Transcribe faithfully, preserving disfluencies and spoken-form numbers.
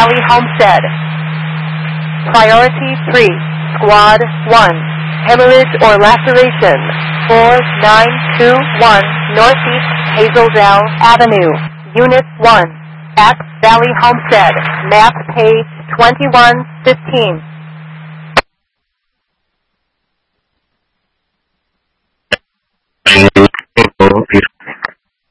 Valley Homestead. Priority three, Squad one, hemorrhage or laceration, four nine two one Northeast Hazeldale Avenue, Unit one, at Valley Homestead, map page twenty-one fifteen. Thank you.